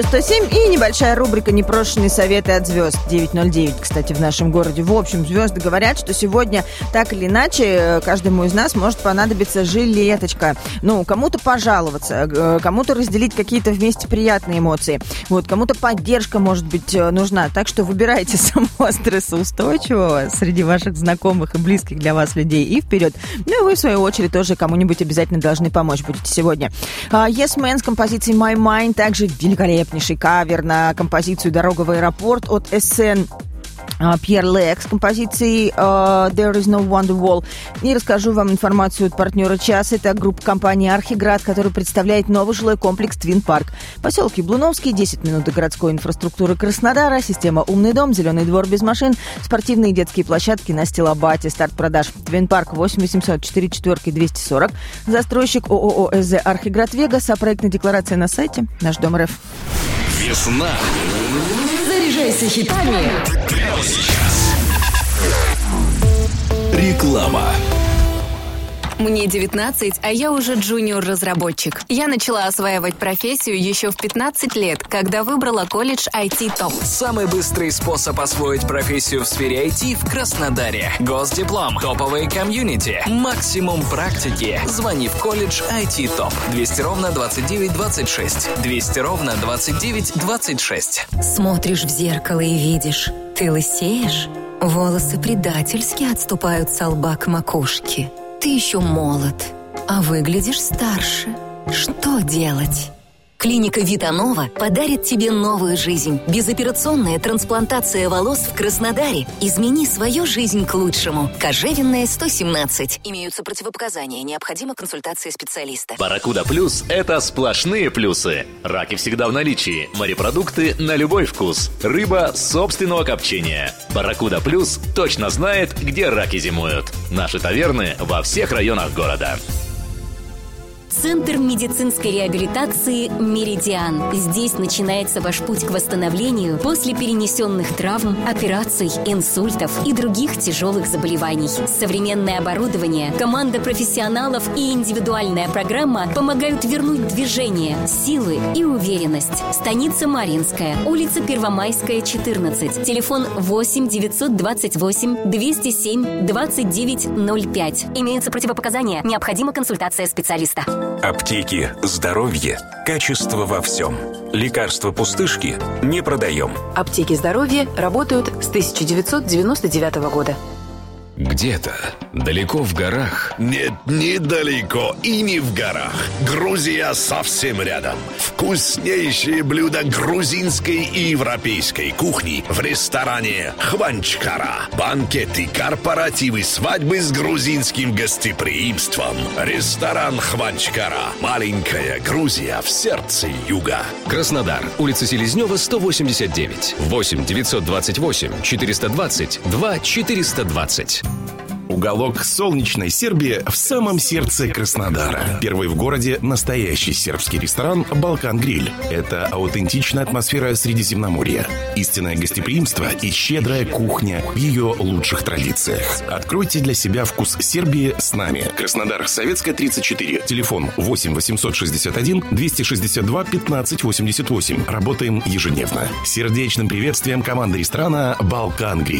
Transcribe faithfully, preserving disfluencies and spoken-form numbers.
сто семь и небольшая рубрика «Непрошенные советы от звезд». девять ноль девять, кстати, в нашем городе. В общем, звезды говорят, что сегодня так или иначе каждому из нас может понадобиться жилеточка. Ну, кому-то пожаловаться, кому-то разделить какие-то вместе приятные эмоции. Вот, кому-то поддержка может быть нужна. Так что выбирайте самого стрессоустойчивого среди ваших знакомых и близких для вас людей и вперед. Ну и вы, в свою очередь, тоже кому-нибудь обязательно должны помочь будете сегодня. Yes Man с композицией My Mind, также великолепнейший кавер на композицию «Дорога в аэропорт» от эс эн Пьер Лек с композицией uh, There is no Wonderwall. И расскажу вам информацию от партнера часа. Это группа компании «Архиград», которая представляет новый жилой комплекс «Твин Парк». Поселок Яблуновский, десять минут до городской инфраструктуры Краснодара, система «Умный дом», зеленый двор без машин, спортивные и детские площадки на Стилобате. Старт продаж «Твин Парк» восемь восемьсот четыре четыре двести сорок. Застройщик ООО СЗ «Архиград Вегас», а проектная декларация на сайте «Наш дом РФ». Весна. Заряжайся хитами. Прямо сейчас. Реклама. Мне девятнадцать, а я уже джуниор-разработчик. Я начала осваивать профессию еще в пятнадцать лет, когда выбрала колледж ай ти топ. Самый быстрый способ освоить профессию в сфере ай ти в Краснодаре. Госдиплом, топовые комьюнити, максимум практики. Звони в колледж ай ти топ. двести ровно двадцать девять двадцать шесть. двести ровно двадцать девять двадцать шесть. Смотришь в зеркало и видишь, ты лысеешь, волосы предательски отступают со лба к макушке. Ты еще молод, а выглядишь старше. Что делать? Клиника Витанова подарит тебе новую жизнь. Безоперационная трансплантация волос в Краснодаре. Измени свою жизнь к лучшему. Кожевенная, сто семнадцать. Имеются противопоказания. Необходима консультация специалиста. Барракуда Плюс – это сплошные плюсы. Раки всегда в наличии. Морепродукты на любой вкус. Рыба собственного копчения. Барракуда Плюс точно знает, где раки зимуют. Наши таверны во всех районах города. Центр медицинской реабилитации «Меридиан». Здесь начинается ваш путь к восстановлению после перенесенных травм, операций, инсультов и других тяжелых заболеваний. Современное оборудование, команда профессионалов и индивидуальная программа помогают вернуть движение, силы и уверенность. Станица Маринская, улица Первомайская, четырнадцать. Телефон восемь девятьсот двадцать восемь двести семь двадцать девять ноль пять. Имеются противопоказания. Необходима консультация специалиста. Аптеки, здоровье, качество во всем. Лекарства пустышки не продаем. Аптеки здоровья работают с тысяча девятьсот девяносто девятого года. Где-то далеко в горах. Нет, недалеко и не в горах. Грузия совсем рядом. Вкуснейшие блюда грузинской и европейской кухни в ресторане Хванчкара. Банкеты, корпоративы, свадьбы с грузинским гостеприимством. Ресторан Хванчкара. Маленькая Грузия в сердце юга. Краснодар. Улица Селезнева, сто восемьдесят девять. восемь девятьсот двадцать восемь четыреста двадцать два четыреста двадцать. Уголок солнечной Сербии в самом сердце Краснодара. Первый в городе настоящий сербский ресторан «Балкан-гриль». Это аутентичная атмосфера Средиземноморья, истинное гостеприимство и щедрая кухня в ее лучших традициях. Откройте для себя вкус Сербии с нами. Краснодар, Советская, тридцать четыре. Телефон восемь восемьсот шестьдесят один двести шестьдесят два пятнадцать восемьдесят восемь. Работаем ежедневно. Сердечным приветствием команды ресторана «Балкан-гриль».